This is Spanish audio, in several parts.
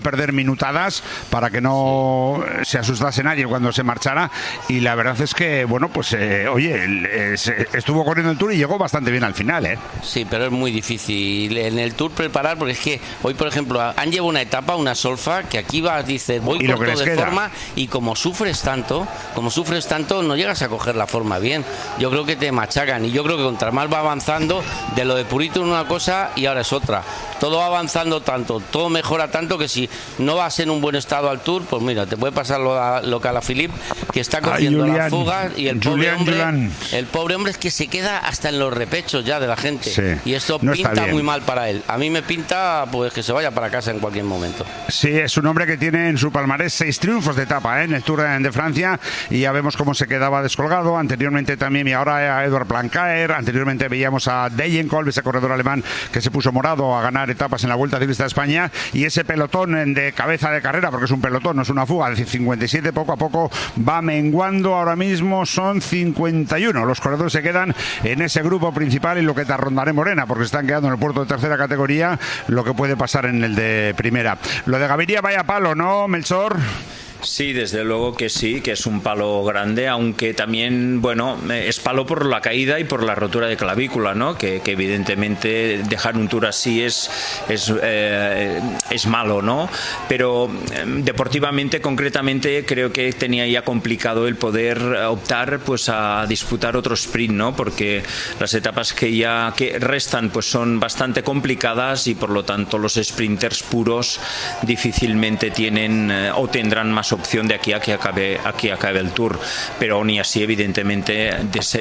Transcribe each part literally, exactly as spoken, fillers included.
perder minutadas para que no se asustase nadie cuando se marchara, y la verdad es que, bueno, pues eh, oye, eh, estuvo corriendo el Tour y llegó bastante bien al final, ¿eh? Sí, pero es muy difícil en el Tour preparar, porque es que hoy, por ejemplo, han llevado una etapa, una solfa, que aquí vas, dices, voy corto de queda. forma, y como sufres tanto, como sufres tanto, no llegas a coger la forma bien. Yo creo que te machacan, y yo creo que contra más va avanzando, de lo de Purito una cosa y ahora es otra. Todo va avanzando tanto, todo mejora tanto, que si no vas en un buen estado al Tour, pues mira, te puede pasar lo, a, lo que a la Philippe, que está cogiendo las fugas, y el pobre, hombre, el pobre hombre es que se queda hasta en los repechos ya de la gente, sí, y esto no pinta muy mal para él. A mí me pinta pues que se vaya para casa en cualquier momento. Sí, es un hombre que tiene en su palmarés seis triunfos de etapa, ¿eh? En el Tour de Francia, y ya vemos cómo se quedaba descolgado. Anteriormente también, y ahora a Edward Plancaer, anteriormente veíamos a Degenkolb, ese corredor alemán que se puso morado a ganar etapas en la Vuelta Ciclista de España, y ese pelotón de cabeza de carrera, porque es un pelotón, no es una fuga, de cincuenta y siete, poco a poco va menguando. Ahora mismo son cincuenta y uno, los corredores se quedan en ese grupo principal, y lo que te rondaré Morena, porque están quedando en el puerto de tercera categoría, lo que puede pasar en el de primera. Lo de Gaviria, vaya palo, ¿no, Melchor? Sí, desde luego que sí, que es un palo grande, aunque también, bueno, es palo por la caída y por la rotura de clavícula, ¿no? Que, que evidentemente dejar un Tour así es, es, eh, es malo, ¿no? Pero eh, deportivamente, concretamente, creo que tenía ya complicado el poder optar pues a disputar otro sprint, ¿no? Porque las etapas que ya que restan pues son bastante complicadas, y por lo tanto los sprinters puros difícilmente tienen eh, o tendrán más opción de aquí a que acabe, aquí acabe el Tour. Pero aún y así, evidentemente,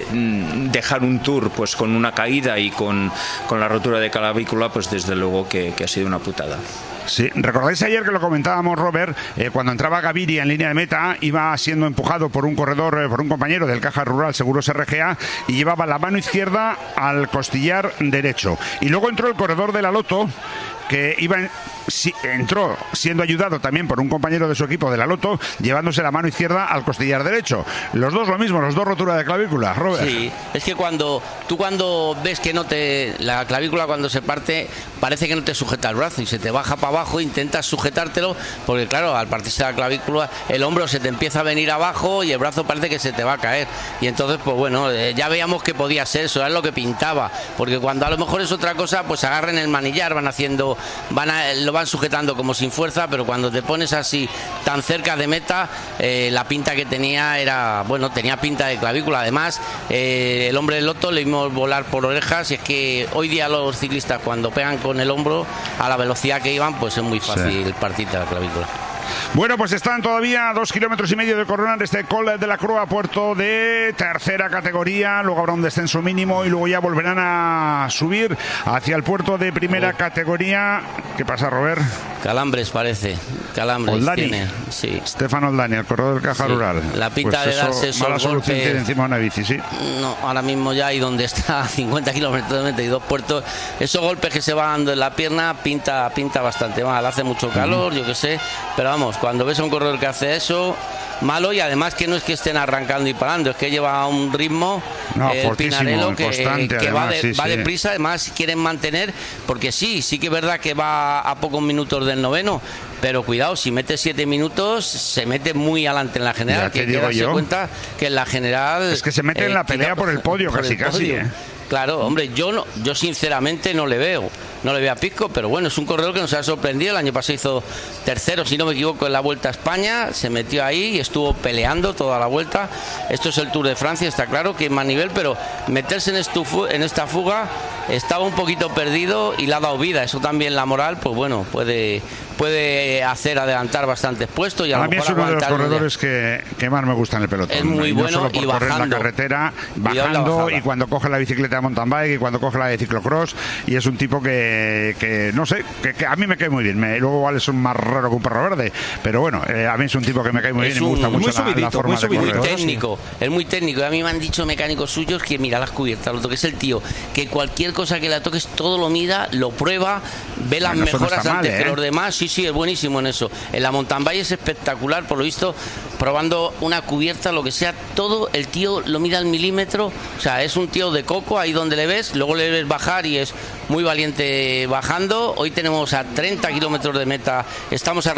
dejar un Tour pues con una caída y con, con la rotura de clavícula, pues desde luego que, que ha sido una putada. Sí, recordáis ayer que lo comentábamos, Robert, eh, cuando entraba Gaviria en línea de meta, iba siendo empujado por un corredor, eh, por un compañero del Caja Rural Seguros R G A, y llevaba la mano izquierda al costillar derecho. Y luego entró el corredor de la Lotto, que iba en, si, entró siendo ayudado también por un compañero de su equipo de la Lotto, llevándose la mano izquierda al costillar derecho. Los dos lo mismo, los dos rotura de clavícula, Robert. Sí, es que cuando tú cuando ves que no te la clavícula cuando se parte, parece que no te sujeta el brazo y se te baja para abajo, intentas sujetártelo, porque claro, al partirse la clavícula, el hombro se te empieza a venir abajo y el brazo parece que se te va a caer. Y entonces, pues bueno, eh, ya veíamos que podía ser eso, es lo que pintaba, porque cuando a lo mejor es otra cosa, pues agarran el manillar, van haciendo Van a, lo van sujetando como sin fuerza, pero cuando te pones así tan cerca de meta, eh, la pinta que tenía era, bueno, tenía pinta de clavícula. Además, eh, el hombre del Lotto le vimos volar por orejas, y es que hoy día los ciclistas cuando pegan con el hombro a la velocidad que iban, pues es muy fácil sí. partirte la clavícula. Bueno, pues están todavía a dos kilómetros y medio de coronar este Col de la Crua, puerto de tercera categoría. Luego habrá un descenso mínimo y luego ya volverán a subir hacia el puerto de primera oh. categoría. ¿Qué pasa, Robert? Calambres parece. Calambres Oldani. tiene. Sí. Stefan Oldani, el corredor del Caja sí. Rural. La pinta pues de darse esos mala solución golpes. Tiene encima de una bici, sí. No, ahora mismo ya, y donde está a cincuenta kilómetros de meta y dos puertos, esos golpes que se van dando en la pierna pinta, pinta bastante mal. Hace mucho calor, uh-huh. yo qué sé, pero vamos, cuando ves a un corredor que hace eso, malo, y además que no es que estén arrancando y parando, es que lleva un ritmo no, el Pinarello que, constante, que además, va, de, sí, va sí. deprisa. Además quieren mantener, porque sí, sí que es verdad que va a pocos minutos del noveno, pero cuidado, si mete siete minutos se mete muy adelante en la general, ya que hay que darse yo. cuenta que en la general es que se mete eh, en la pelea por el podio, por casi el podio. casi ¿eh? Claro, hombre, yo no, yo sinceramente no le veo, no le veo a Pisco, pero bueno, es un corredor que nos ha sorprendido. El año pasado hizo tercero, si no me equivoco, en la Vuelta a España, se metió ahí y estuvo peleando toda la vuelta. Esto es el Tour de Francia, está claro que es más nivel, pero meterse en, estu, en esta fuga estaba un poquito perdido y le ha dado vida. Eso también, la moral, pues bueno, puede puede hacer adelantar bastantes puestos y a, a lo mí mejor es uno de los corredores un que, que más me gusta en el pelotón. Es muy y bueno, no solo por y correr bajando. la carretera, bajando, y cuando coge la bicicleta de mountain bike y cuando coge la de ciclocross, y es un tipo que, que no sé, que, que a mí me cae muy bien. Me, luego igual es un más raro que un perro verde, pero bueno, eh, a mí es un tipo que me cae muy es bien y me gusta un, mucho muy la, subidito, la forma muy de correr. Muy técnico, sí. Es muy técnico. A mí me han dicho mecánicos suyos que mira las cubiertas, lo que es el tío, que cualquier cosa que le toques todo lo mira, lo prueba, ve las bueno, mejoras no antes mal, ¿eh? que los demás. Sí, sí, es buenísimo en eso. En la mountain bike es espectacular, por lo visto, probando una cubierta, lo que sea, todo el tío lo mira al milímetro. O sea, es un tío de coco ahí donde le ves, luego le ves bajar y es muy valiente eh, bajando. Hoy tenemos a treinta kilómetros de meta, estamos